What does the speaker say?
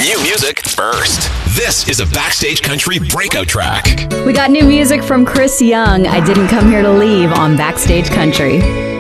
New music first. This is a Backstage Country breakout track. We got new music from Chris Young. I Didn't Come Here to Leave on Backstage Country.